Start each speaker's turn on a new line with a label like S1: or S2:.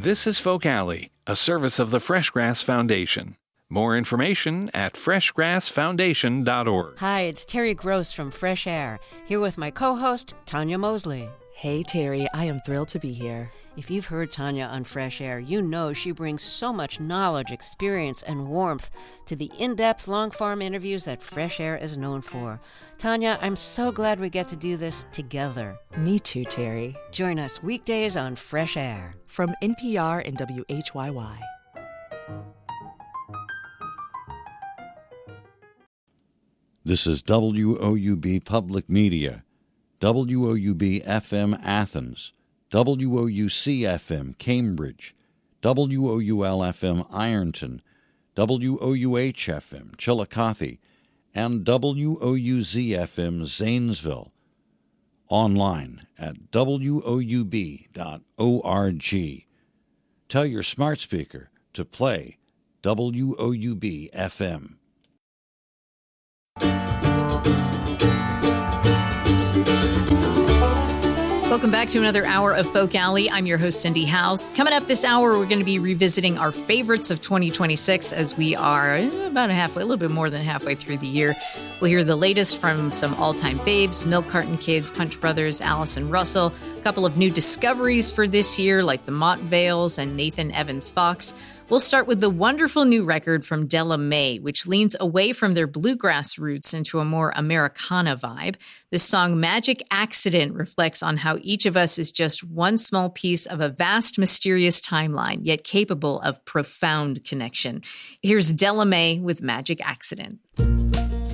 S1: This is Folk Alley, a service of the Freshgrass Foundation. More information at freshgrassfoundation.org.
S2: Hi, it's Terry Gross from Fresh Air, here with my co-host, Tanya Mosley.
S3: Hey, Terry, I am thrilled to be here.
S2: If you've heard Tanya on Fresh Air, you know she brings so much knowledge, experience, and warmth to the in-depth long-form interviews that Fresh Air is known for. Tanya, I'm so glad we get to do this together.
S3: Me too, Terry.
S2: Join us weekdays on Fresh Air.
S3: From NPR and WHYY.
S4: This is WOUB Public Media, WOUB-FM Athens, WOUC-FM Cambridge, WOUL-FM Ironton, WOUH-FM Chillicothe, and WOUZ-FM Zanesville. Online at woub.org. Tell your smart speaker to play WOUB-FM.
S5: Welcome back to another hour of Folk Alley. I'm your host, Cindy House. Coming up this hour, we're going to be revisiting our favorites of 2026 as we are about a little bit more than halfway through the year. We'll hear the latest from some all-time faves, Milk Carton Kids, Punch Brothers, Allison Russell, a couple of new discoveries for this year like the Mott Vales and Nathan Evans Fox. We'll start with the wonderful new record from Della Mae, which leans away from their bluegrass roots into a more Americana vibe. This song, Magic Accident, reflects on how each of us is just one small piece of a vast, mysterious timeline, yet capable of profound connection. Here's Della Mae with Magic Accident.